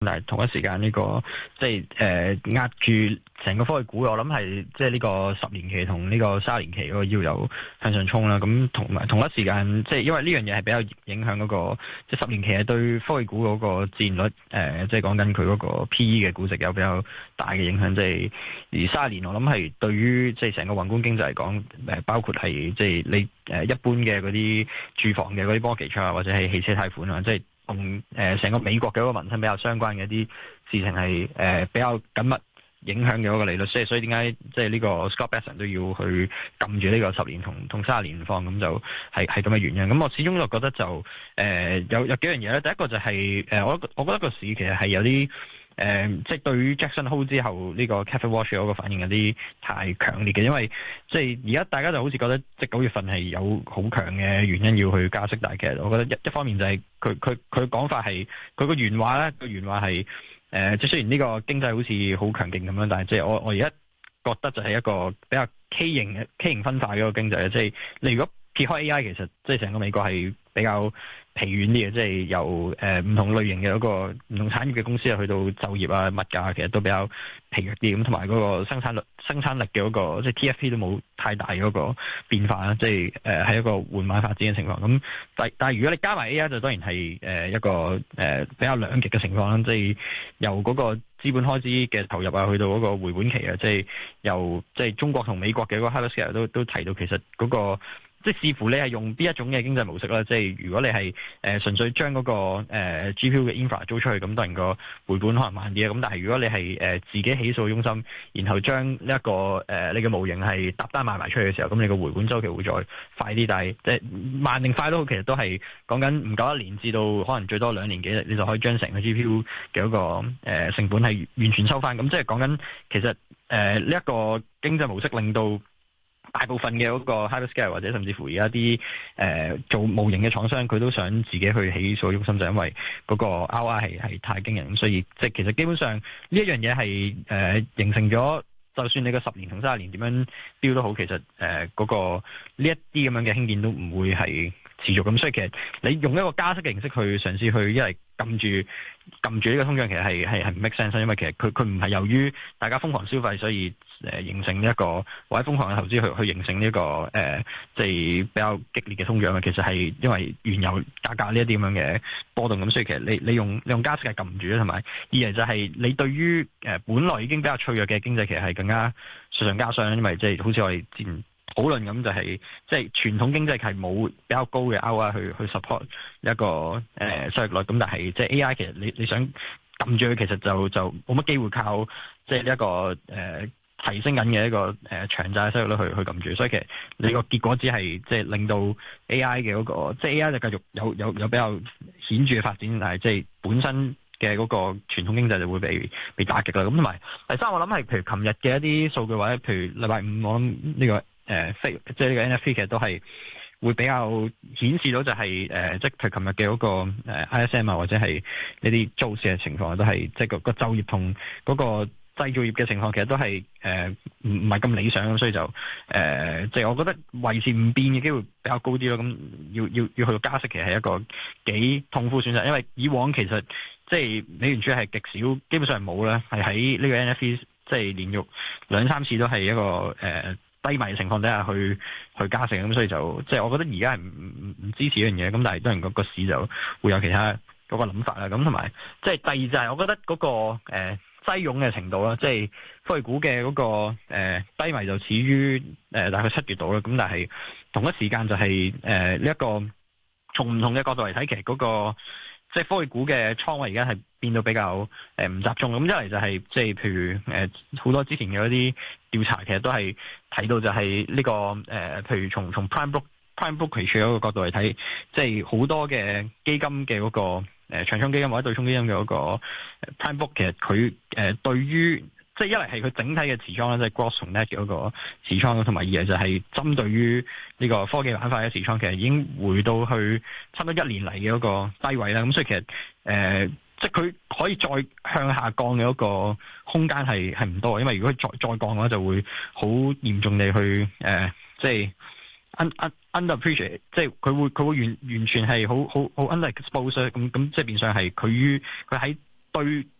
但係同一時間呢個即係壓住成個科技股，我諗係即係呢個10年期同呢個30年期嗰個要有向上衝啦。咁同埋同一時間，即係因為呢樣嘢係比較影響嗰個即係10年期係對科技股嗰個市盈率，即係講緊佢嗰個 PE 嘅估值有比較大嘅影響。即係而30年我諗係對於即係成個宏觀經濟嚟講，包括係即係你一般嘅嗰啲住房嘅嗰啲 mortgage 啊，或者係汽車貸款啊，即係同成個美國嘅嗰個民生比較相關嘅一啲事情係比較緊密影響嘅嗰個利率，所以點解即係呢個 Scott Bessent 都要去撳住呢個10年同30年放，咁就係咁嘅原因。咁我始終就覺得就有幾樣嘢咧。第一個就係我覺得個市其實係有啲即係對於 Jackson Hole 之後呢個 Cathie Wood 嗰個反應有啲太強烈嘅，因為即係而家大家就好似覺得即係9月份係有好強嘅原因要去加息，但係其實我覺得一方面就係佢講法係佢個原話咧，個原話係即係雖然呢個經濟好似好強勁咁樣，但係即係我而家覺得就係一個比較畸形分化嘅一個經濟。即係你如果撇開 AI，其實即係成個美國係比較疲軟啲嘅，即係由唔同類型嘅嗰個唔同產業嘅公司去到就業啊、物價其實都比較疲弱啲，咁同埋嗰個生產力嘅嗰個即係 TFP 都冇太大嗰個變化啦，即係係一個緩慢發展嘅情況。咁但係如果你加埋 AI，就當然係一個比較兩極嘅情況啦，即係由嗰個資本開支嘅投入啊，去到嗰個回本期啊，即係由即係中國同美國嘅嗰個 hyperscale 都提到其實嗰個。即係視乎你係用邊一種嘅經濟模式啦，即係如果你係純粹將嗰個GPU 嘅 infra 租出去，咁當然個回本可能慢啲啊。咁但係如果你係自己起數中心，然後將呢一個你嘅模型係搭單賣埋出去嘅時候，咁你個回本週期會再快啲。但係即係慢定快都好，其實都係講緊唔夠1年至到可能最多2年幾，你就可以將成個 GPU 嘅嗰個成本係完全收翻。咁即係講緊其實呢一個經濟模式令到大部分嘅嗰個 hyperscale 或者甚至乎而家啲做模型嘅廠商，佢都想自己去起數中心，就因為嗰個 ROI 係太驚人，咁所以即係其實基本上呢一樣嘢係形成咗，就算你個10年同30年點樣標都好，其實嗰個呢一啲咁樣嘅興建都唔會係持續咁，所以其實你用一個加息嘅形式去嘗試去一係撳住呢個通脹，其實係唔 make sense，因為其實佢唔係由於大家瘋狂消費，所以形成呢一個或者瘋狂嘅投資去形成呢一個即係比較激烈嘅通脹嘅，其實係因為原油價格呢一啲咁樣嘅波動，咁所以其實你用加息係撳住啦，同埋二嚟就係你對於本來已經比較脆弱嘅經濟，其實係更加雪上加霜，因為即係好似我哋之前討論咁，就係即係傳統經濟係冇比較高嘅 ROI 去 support 一個收益率，咁但係即係 AI 其實你想撳住佢，其實就冇乜機會靠即係呢一個提升緊嘅一個長債收益率去撳住，所以其實你個結果只係即係令到 AI 嘅嗰個即係 AI 就繼續有比較顯著嘅發展，但係即係本身嘅嗰個傳統經濟就會被打擊啦。咁同埋第三，我諗係譬如琴日嘅一啲數據，或者譬如禮拜五，我諗呢個即係呢個 NFT 其實都係會比較顯示到就係即係譬如琴日嘅嗰個ISM 啊，或者係呢啲租市嘅情況，都係即係個就業同嗰個製造業嘅情況，其實都係唔係咁理想，所以就即係我覺得維持唔變嘅機會比較高啲咯。咁要去到加息，其實係一個幾痛苦選擇，因為以往其實即係美聯儲係極少，基本上係冇啦，係喺呢個 NFT 即係連續2-3次都係一個低迷嘅情況底下去加息，咁所以就即係我覺得而家係唔支持呢樣嘢，咁但係當然個市就會有其他嗰個諗法啦。咁同埋即係第二就係我覺得嗰個擠擁嘅程度啦，即係科技股嘅嗰個低迷就始於大概7月度啦。咁但係同一時間就係呢一個從唔同嘅角度嚟睇，其實嗰個即係科技股嘅倉位而家係變到比較唔集中。咁一嚟就係即係譬如好多之前嘅一啲調查，其實都係睇到就係呢個譬如從 Prime Brokerage 嗰個角度嚟睇，即係好多嘅基金嘅嗰個長倉基金或者對沖基金嘅嗰個 Prime Book， 其實佢對於即係一嚟係佢整體嘅持倉啦，即係 Gross 同 Net 嘅嗰個持倉，同埋二嚟就係針對於呢個科技板塊嘅持倉，其實已經回到去差唔多1年嚟嘅嗰個低位啦。咁所以其實即係佢可以再向下降嘅嗰個空間係唔多，因為如果佢再降嘅話，就會好嚴重地去即係underappreciate， 即係佢會完全係好 underexposed，咁即係變相係佢喺對